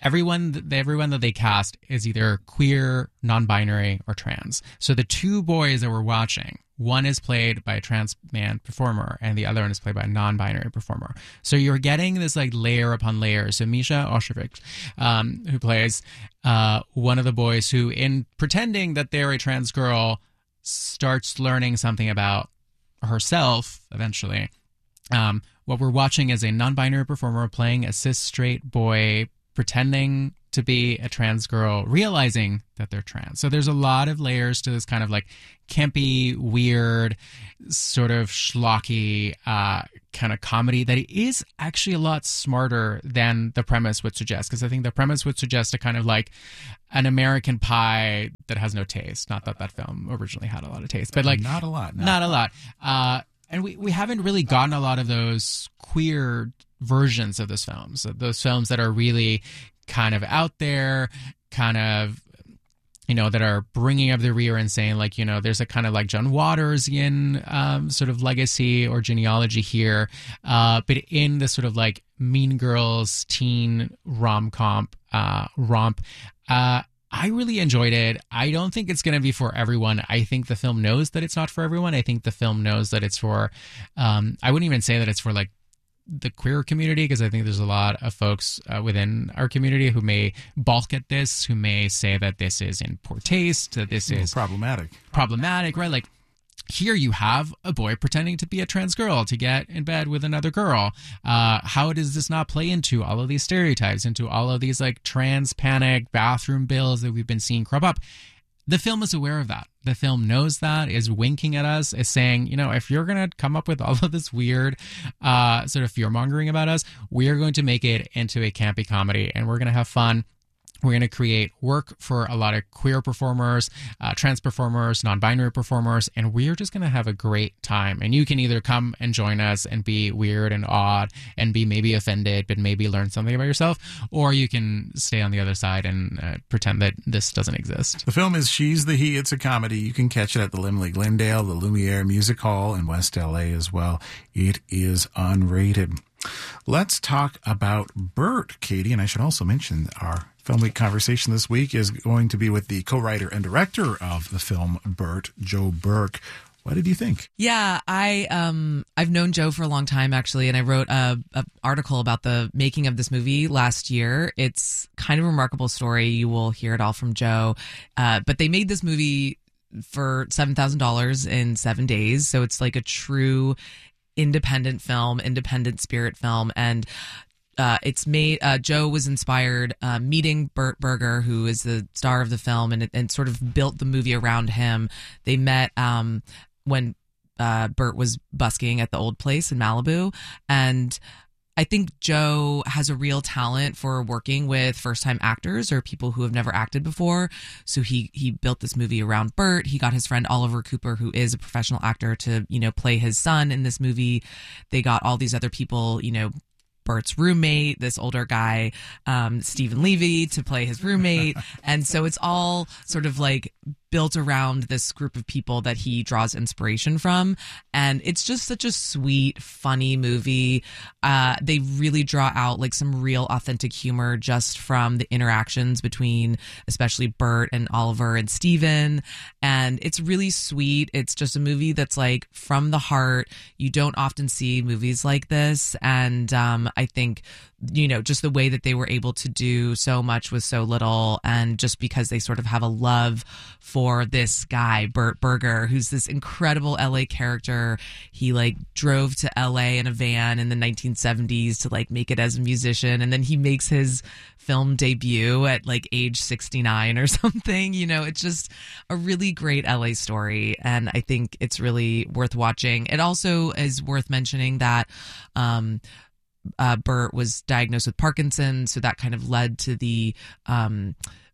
everyone th- everyone that they cast is either queer, non-binary, or trans. So the two boys that we're watching, one is played by a trans man performer, and the other one is played by a non-binary performer. So you're getting this like layer upon layer. So Misha Oshevich, um, who plays uh, one of the boys, who in pretending that they're a trans girl, starts learning something about herself eventually. Um, what we're watching is a non-binary performer playing a cis straight boy pretending to be a trans girl, realizing that they're trans. So there's a lot of layers to this kind of like campy, weird, sort of schlocky uh, kind of comedy that is actually a lot smarter than the premise would suggest. Because I think the premise would suggest a kind of like an American Pie that has no taste. Not that that film originally had a lot of taste, but like not a lot. No. Not a lot. Uh, and we, we haven't really gotten a lot of those queer versions of those films, those films that are really kind of out there, kind of, you know, that are bringing up the rear and saying, like, you know, there's a kind of like John Watersian um, sort of legacy or genealogy here, uh, but in the sort of like Mean Girls teen rom-com uh, romp. Uh, I really enjoyed it. I don't think it's going to be for everyone. I think the film knows that it's not for everyone. I think the film knows that it's for, um, I wouldn't even say that it's for like the queer community, because I think there's a lot of folks uh, within our community who may balk at this, who may say that this is in poor taste, that this is problematic. Problematic, right? Like, here you have a boy pretending to be a trans girl to get in bed with another girl. Uh, how does this not play into all of these stereotypes, into all of these like trans panic bathroom bills that we've been seeing crop up? The film is aware of that. The film knows that, is winking at us, is saying, you know, if you're going to come up with all of this weird uh, sort of fear-mongering about us, we are going to make it into a campy comedy, and we're going to have fun. We're going to create work for a lot of queer performers, uh, trans performers, non-binary performers, and we're just going to have a great time. And you can either come and join us and be weird and odd and be maybe offended, but maybe learn something about yourself, or you can stay on the other side and uh, pretend that this doesn't exist. The film is She's the He. It's a comedy. You can catch it at the Limley Glendale, the Lumiere Music Hall in West L A as well. It is unrated. Let's talk about Bert, Katie, and I should also mention our Film Week conversation this week is going to be with the co-writer and director of the film Bert, Joe Burke. What did you think? Yeah, I um I've known Joe for a long time actually, and I wrote a, a article about the making of this movie last year. It's kind of a remarkable story. You will hear it all from Joe, uh, but they made this movie for seven thousand dollars in seven days, so it's like a true independent film, independent spirit film, and uh, it's made. Uh, Joe was inspired uh, meeting Bert Berger, who is the star of the film, and and sort of built the movie around him. They met um, when uh, Bert was busking at the old place in Malibu, and I think Joe has a real talent for working with first-time actors or people who have never acted before. So he he built this movie around Bert. He got his friend Oliver Cooper, who is a professional actor, to, you know, play his son in this movie. They got all these other people, you know, Bert's roommate, this older guy, um, Stephen Levy, to play his roommate. And so it's all sort of like built around this group of people that he draws inspiration from. And it's just such a sweet, funny movie. Uh, they really draw out like some real authentic humor just from the interactions between especially Bert and Oliver and Steven. And it's really sweet. It's just a movie that's like from the heart. You don't often see movies like this. And um, I think, you know, just the way that they were able to do so much with so little, and just because they sort of have a love for this guy, Bert Berger, who's this incredible L A character. He like drove to L A in a van in the nineteen seventies to like make it as a musician, and then he makes his film debut at like age sixty-nine or something. You know, it's just a really great L A story, and I think it's really worth watching. It also is worth mentioning that um Uh, Bert was diagnosed with Parkinson's, so that kind of led to the um,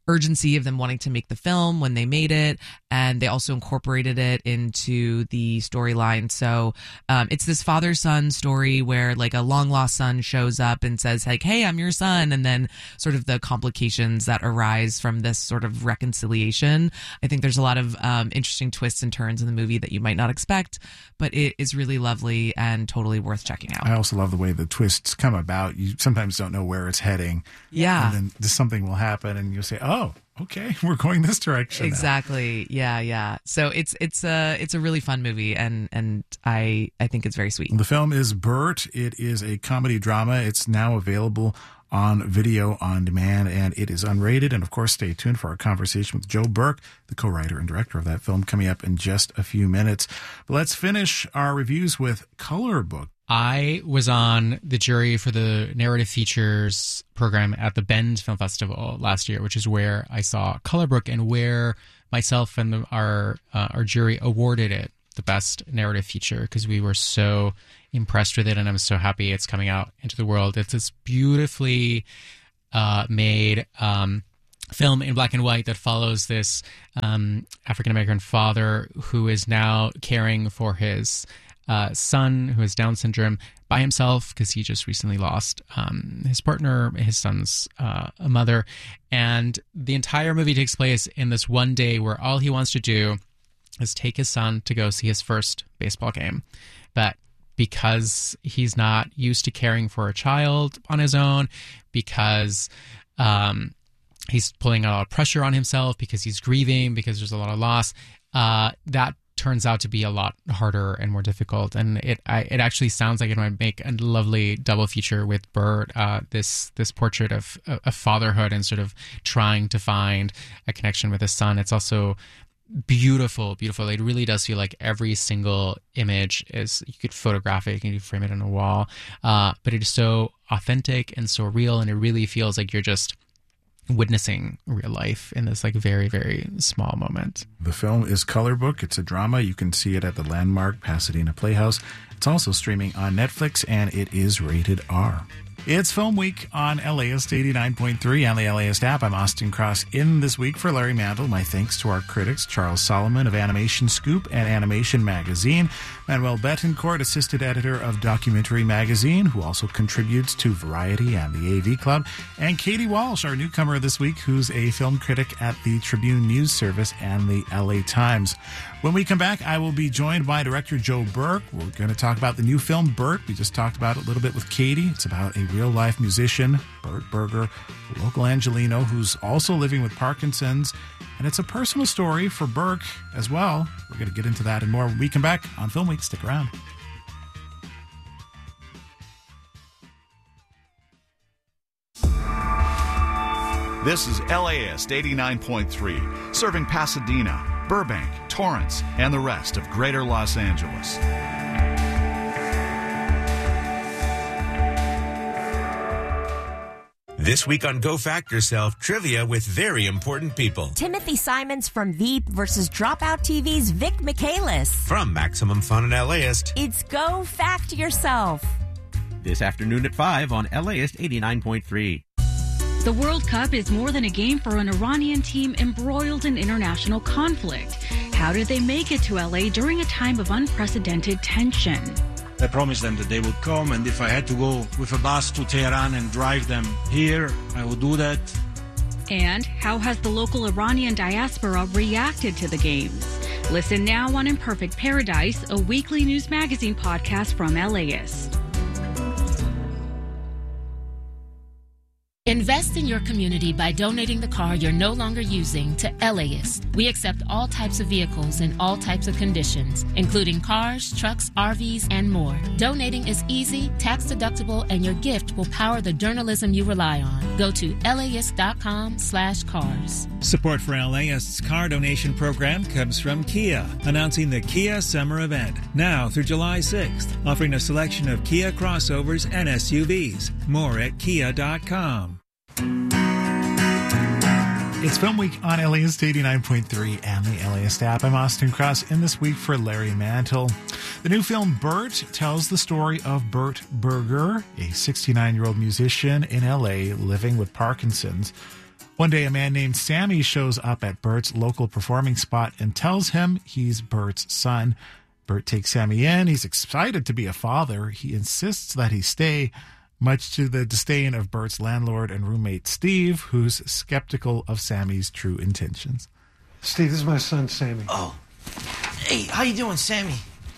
urgency of them wanting to make the film when they made it, and they also incorporated it into the storyline. So um, it's this father-son story where like a long-lost son shows up and says like, hey, I'm your son, and then sort of the complications that arise from this sort of reconciliation. I think there's a lot of um, interesting twists and turns in the movie that you might not expect, but it is really lovely and totally worth checking out. I also love the way the twists come about. You sometimes don't know where it's heading. Yeah. And then just something will happen and you'll say, oh, okay, we're going this direction. Exactly. Now. Yeah, yeah. So it's it's a it's a really fun movie, and and I I think it's very sweet. The film is Bert. It is a comedy drama. It's now available on video on demand, and it is unrated. And of course, stay tuned for our conversation with Joe Burke, the co-writer and director of that film, coming up in just a few minutes. But let's finish our reviews with Color Book. I was on the jury for the narrative features program at the Bend Film Festival last year, which is where I saw Color Book and where myself and the, our uh, our jury awarded it the best narrative feature, because we were so impressed with it, and I'm so happy it's coming out into the world. It's this beautifully uh, made um, film in black and white that follows this um, African-American father who is now caring for his uh, son who has Down syndrome by himself, because he just recently lost um, his partner, his son's uh, mother. And the entire movie takes place in this one day where all he wants to do is take his son to go see his first baseball game. But because he's not used to caring for a child on his own, because um, he's pulling a lot of pressure on himself, because he's grieving, because there's a lot of loss, uh, that turns out to be a lot harder and more difficult. And it I, it actually sounds like it might make a lovely double feature with Bert, uh, this this portrait of, of fatherhood and sort of trying to find a connection with his son. It's also beautiful, beautiful. It really does feel like every single image is, you could photograph it, you can frame it on a wall, uh, but it is so authentic and so real, and it really feels like you're just witnessing real life in this like very, very small moment. The film is Color Book. It's a drama. You can see it at the Landmark Pasadena Playhouse. It's also streaming on Netflix, and it is rated R. It's Film Week on LAist eighty-nine point three and the LAist app. I'm Austin Cross. In this week for Larry Mantle, my thanks to our critics, Charles Solomon of Animation Scoop and Animation Magazine, Manuel Betancourt, assistant editor of Documentary Magazine, who also contributes to Variety and the A V Club, and Katie Walsh, our newcomer this week, who's a film critic at the Tribune News Service and the L A Times. When we come back, I will be joined by director Joe Burke. We're going to talk about the new film, Bert. We just talked about it a little bit with Katie. It's about a real-life musician, Bert Berger, a local Angelino who's also living with Parkinson's. And it's a personal story for Burke as well. We're going to get into that and more when we come back on Film Week. Stick around. This is LAist eighty-nine point three, serving Pasadena, Burbank, Torrance, and the rest of Greater Los Angeles. This week on Go Fact Yourself, trivia with very important people. Timothy Simons from Veep versus Dropout T V's Vic Michaelis. From Maximum Fun and LAist, it's Go Fact Yourself. This afternoon at five on LAist eighty-nine point three. The World Cup is more than a game for an Iranian team embroiled in international conflict. How did they make it to L A during a time of unprecedented tension? I promised them that they would come, and if I had to go with a bus to Tehran and drive them here, I would do that. And how has the local Iranian diaspora reacted to the games? Listen now on Imperfect Paradise, a weekly news magazine podcast from LAist. Invest in your community by donating the car you're no longer using to LAist. We accept all types of vehicles in all types of conditions, including cars, trucks, R Vs, and more. Donating is easy, tax-deductible, and your gift will power the journalism you rely on. Go to laist.com slash cars. Support for LAist's car donation program comes from Kia, announcing the Kia Summer Event, now through July sixth, offering a selection of Kia crossovers and S U Vs. More at kia dot com. It's Film Week on LAist eighty-nine point three and the LAist app. I'm Austin Cross. In this week for Larry Mantle. The new film Bert tells the story of Bert Berger, a sixty-nine-year-old musician in L A living with Parkinson's. One day, a man named Sammy shows up at Bert's local performing spot and tells him he's Bert's son. Bert takes Sammy in. He's excited to be a father. He insists that he stay, much to the disdain of Bert's landlord and roommate, Steve, who's skeptical of Sammy's true intentions. Steve, this is my son, Sammy. Oh. Hey, how you doing, Sammy?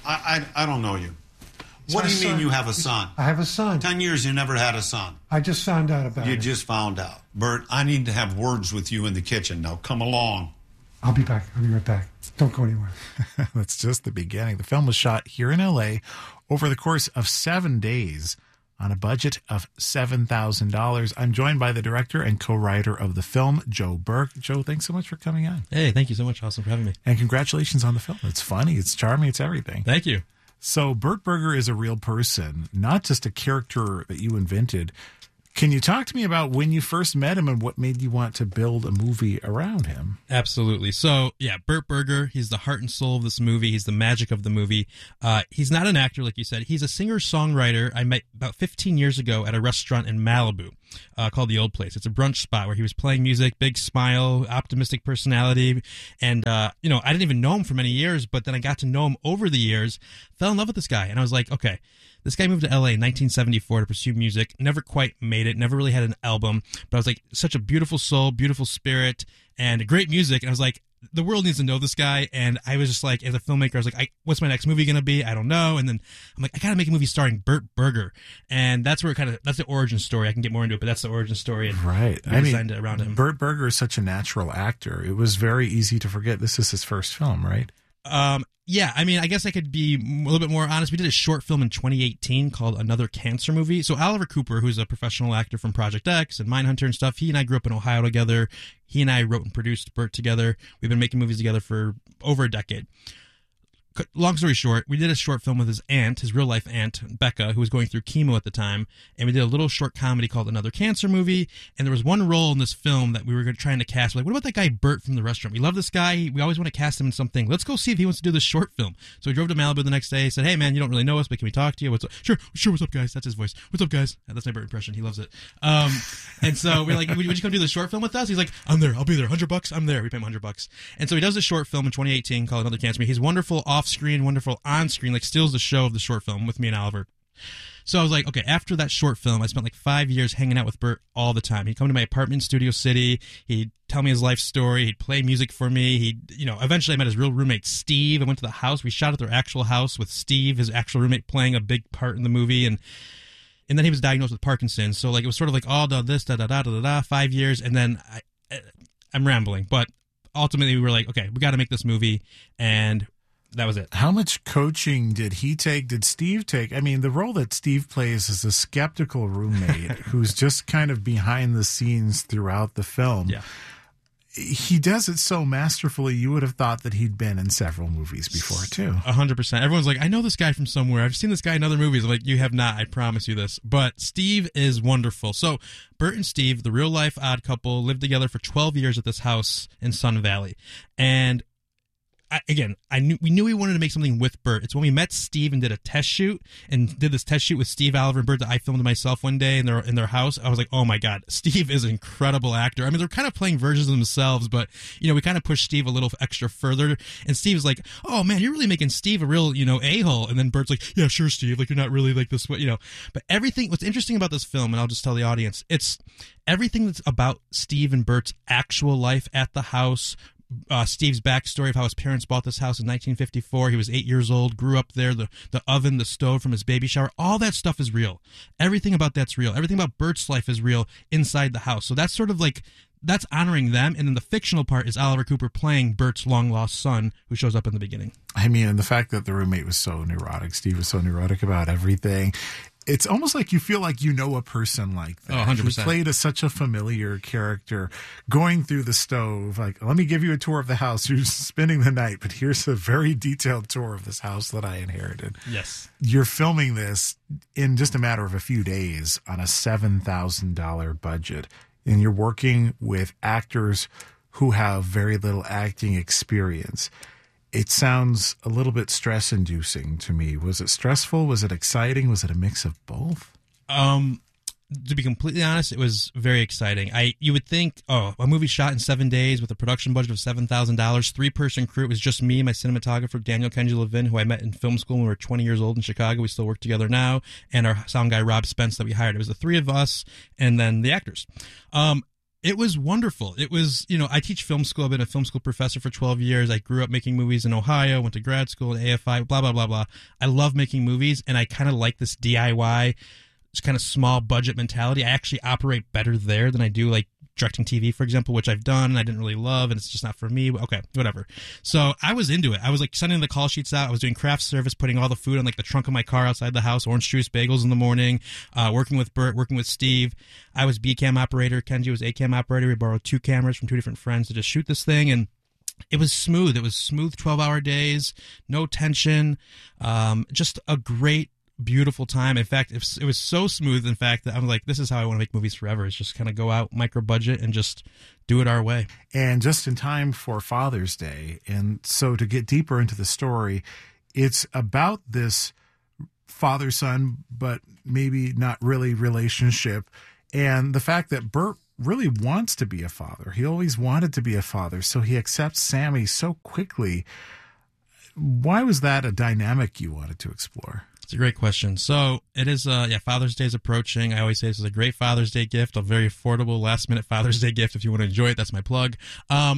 I I, I don't know you. It's What my do you mean son. you have a son? I have a son. Ten years you never had a son. I just found out about You it. just found out. Bert, I need to have words with you in the kitchen. Now come along. I'll be back. I'll be right back. Don't go anywhere. That's just the beginning. The film was shot here in L A over the course of seven days on a budget of seven thousand dollars. I'm joined by the director and co-writer of the film, Joe Burke. Joe, thanks so much for coming on. Hey, thank you so much, Austin, for having me. And congratulations on the film. It's funny, it's charming, it's everything. Thank you. So Bert Berger is a real person, not just a character that you invented. Can you talk to me about when you first met him and what made you want to build a movie around him? Absolutely. So, yeah, Bert Berger, he's the heart and soul of this movie. He's the magic of the movie. Uh, he's not an actor, like you said. He's a singer-songwriter I met about fifteen years ago at a restaurant in Malibu uh, called The Old Place. It's a brunch spot where he was playing music, big smile, optimistic personality. And, uh, you know, I didn't even know him for many years, but then I got to know him over the years, fell in love with this guy. And I was like, okay, this guy moved to L A in nineteen seventy-four to pursue music, never quite made it, never really had an album, but I was like, such a beautiful soul, beautiful spirit, and great music. And I was like, the world needs to know this guy. And I was just like, as a filmmaker, I was like, I, what's my next movie going to be? I don't know. And then I'm like, I got to make a movie starring Bert Berger. And that's where it kind of, that's the origin story. I can get more into it, but that's the origin story. And Right. we I designed mean, it around him. Bert Berger is such a natural actor. It was very easy to forget this is his first film, right? Um, yeah, I mean, I guess I could be a little bit more honest. We did a short film in twenty eighteen called Another Cancer Movie. So Oliver Cooper, who's a professional actor from Project X and Mindhunter and stuff, he and I grew up in Ohio together. He and I wrote and produced Bert together. We've been making movies together for over a decade. Long story short, we did a short film with his aunt, his real life aunt, Becca, who was going through chemo at the time, and we did a little short comedy called Another Cancer Movie, and there was one role in this film that we were trying to cast. We're like, what about that guy Bert from the restaurant? We love this guy. We always want to cast him in something. Let's go see if he wants to do this short film. So we drove to Malibu the next day, said, hey man, you don't really know us, but can we talk to you? What's up? Sure, sure, what's up guys? That's his voice. What's up guys? That's my Bert impression. He loves it. Um, and so we're like, would you come do the short film with us? He's like, I'm there. I'll be there. one hundred bucks. I'm there. We pay him one hundred bucks. And so he does a short film in twenty eighteen called Another Cancer Movie. He's wonderful off screen, wonderful on screen, like steals the show of the short film with me and Oliver. So I was like, okay, after that short film, I spent like five years hanging out with Bert all the time. He'd come to my apartment in Studio City. He'd tell me his life story. He'd play music for me. He, you know, eventually I met his real roommate, Steve. I went to the house. We shot at their actual house with Steve, his actual roommate, playing a big part in the movie. And and then he was diagnosed with Parkinson's. So like it was sort of like all da this, da da da da da da, five years. And then I, I'm rambling, but ultimately we were like, okay, we got to make this movie. And that was it. How much coaching did he take? Did Steve take? I mean, the role that Steve plays is a skeptical roommate who's just kind of behind the scenes throughout the film. Yeah. He does it so masterfully, you would have thought that he'd been in several movies before, too. A hundred percent. Everyone's like, I know this guy from somewhere. I've seen this guy in other movies. I'm like, you have not. I promise you this. But Steve is wonderful. So Bert and Steve, the real life odd couple, lived together for twelve years at this house in Sun Valley. And I, again, I knew we knew we wanted to make something with Bert. It's when we met Steve and did a test shoot and did this test shoot with Steve, Oliver, and Bert that I filmed myself one day in their in their house. I was like, oh my god, Steve is an incredible actor. I mean, they're kind of playing versions of themselves, but you know, we kind of pushed Steve a little extra further. And Steve's like, oh man, you're really making Steve a real, you know, a-hole. And then Bert's like, yeah, sure, Steve. Like you're not really like this, you know. But everything. What's interesting about this film, and I'll just tell the audience, it's everything that's about Steve and Bert's actual life at the house. Uh, Steve's backstory of how his parents bought this house in nineteen fifty-four. He was eight years old, grew up there, the, the oven, the stove from his baby shower. All that stuff is real. Everything about that's real. Everything about Bert's life is real inside the house. So that's sort of like, that's honoring them. And then the fictional part is Oliver Cooper playing Bert's long-lost son who shows up in the beginning. I mean, and the fact that the roommate was so neurotic, Steve was so neurotic about everything. It's almost like you feel like you know a person like that. Oh, one hundred percent. He played a, such a familiar character going through the stove. Like, let me give you a tour of the house. You're spending the night, but here's a very detailed tour of this house that I inherited. Yes. You're filming this in just a matter of a few days on a seven thousand dollars budget, and you're working with actors who have very little acting experience. It sounds a little bit stress-inducing to me. Was it stressful? Was it exciting? Was it a mix of both? Um, to be completely honest, it was very exciting. I you would think, oh, a movie shot in seven days with a production budget of seven thousand dollars, three-person crew. It was just me, my cinematographer, Daniel Kenji Levin, who I met in film school when we were twenty years old in Chicago. We still work together now, and our sound guy, Rob Spence, that we hired. It was the three of us and then the actors. Um, it was wonderful. It was, you know, I teach film school. I've been a film school professor for twelve years. I grew up making movies in Ohio, went to grad school at A F I, blah, blah, blah, blah. I love making movies, and I kind of like this D I Y, this kind of small budget mentality. I actually operate better there than I do like directing T V, for example, which I've done and I didn't really love, and it's just not for me. Okay, whatever. So I was into it. I was like sending the call sheets out. I was doing craft service, putting all the food on like the trunk of my car outside the house, orange juice bagels in the morning, uh, working with Bert, working with Steve. I was B-cam operator. Kenji was A-cam operator. We borrowed two cameras from two different friends to just shoot this thing, and it was smooth. It was smooth twelve-hour days, no tension, um, just a great, beautiful time. In fact, it was so smooth, in fact, that I'm like, this is how I want to make movies forever. Is just kind of go out, micro budget, and just do it our way. And just in time for Father's Day. And so to get deeper into the story, it's about this father-son, but maybe not really relationship. And the fact that Bert really wants to be a father. He always wanted to be a father. So he accepts Sammy so quickly. Why was that a dynamic you wanted to explore? It's a great question. So it is, uh, yeah, Father's Day is approaching. I always say this is a great Father's Day gift, a very affordable last-minute Father's Day gift. If you want to enjoy it, that's my plug. Um,